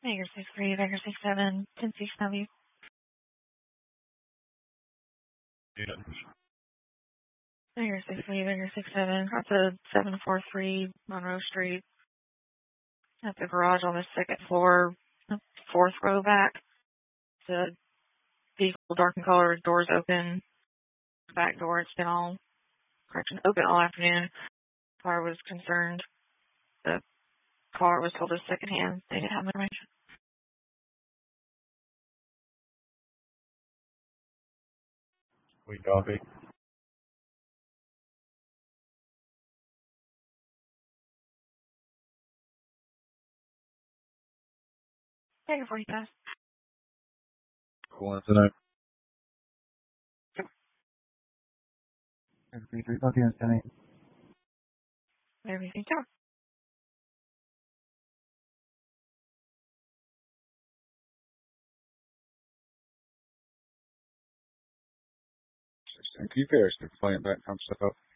Tiger 6-3, Tiger 6-7, 10-6W. Yeah. Tiger 6-3, Tiger 6-7, that's a 743 Monroe Street. At the garage on the second floor, fourth row back. The vehicle dark in color, doors open, back door, it's been open all afternoon. Car was concerned. The car was told us secondhand. They didn't have information. We copy. Tiger 45. Cool tonight. Everything down. Can you pair us to plant back some stuff up?